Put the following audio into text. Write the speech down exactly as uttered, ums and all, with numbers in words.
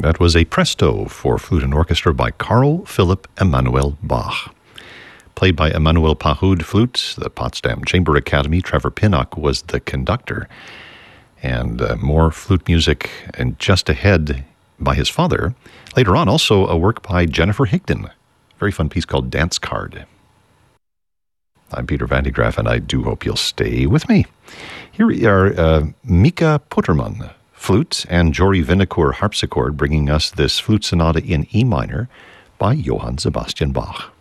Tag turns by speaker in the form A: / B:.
A: That was a presto for flute and orchestra by Carl Philipp Emanuel Bach. Played by Emanuel Pahud flute, the Potsdam Chamber Academy. Trevor Pinnock was the conductor. And uh, more flute music, and just ahead by his father. Later on, also a work by Jennifer Higdon. Very fun piece called Dance Card. I'm Peter Van de Graaff, and I do hope you'll stay with me. Here we are, uh, Mika Putterman, flute, and Jory Vinokour harpsichord, bringing us this flute sonata in E minor by Johann Sebastian Bach.